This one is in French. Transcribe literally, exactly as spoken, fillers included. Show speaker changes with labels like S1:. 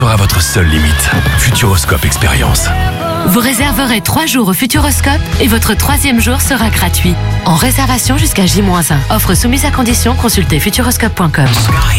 S1: sera votre seule limite. Futuroscope Expérience.
S2: Vous réserverez trois jours au Futuroscope et votre troisième jour sera gratuit. En réservation jusqu'à J moins un. Offre soumise à condition, consultez futuroscope point com.